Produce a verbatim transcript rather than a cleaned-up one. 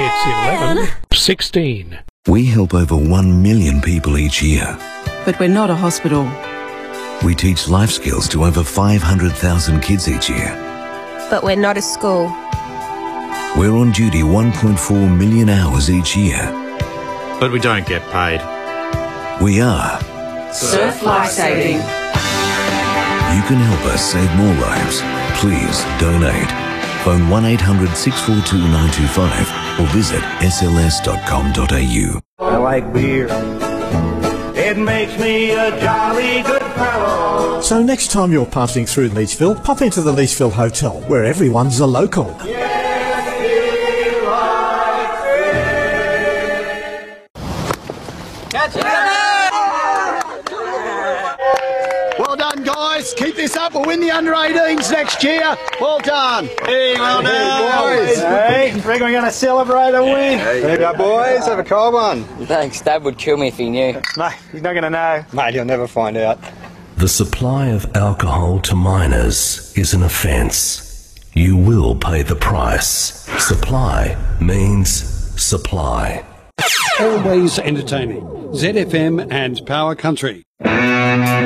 It's eleven sixteen. We help over one million people each year. But we're not a hospital. We teach life skills to over five hundred thousand kids each year. But we're not a school. We're on duty one point four million hours each year. But we don't get paid. We are Surf Lifesaving. You can help us save more lives. Please donate. Phone one eight hundred six four two nine two five or visit s l s dot com dot a u. I like beer. It makes me a jolly good fellow. So next time you're passing through Leachville, pop into the Leachville Hotel, where everyone's a local. Well done, guys. Keep this up. We'll win the under eighteens next year. Well done. Hey, well done, boys. Hey, reckon we're going to celebrate a win. There you go, boys. Have a cold one. Thanks. Dad would kill me if he knew. Mate, he's not going to know. Mate, you'll never find out. The supply of alcohol to minors is an offence. You will pay the price. Supply means supply. Always entertaining. Z F M and Power Country.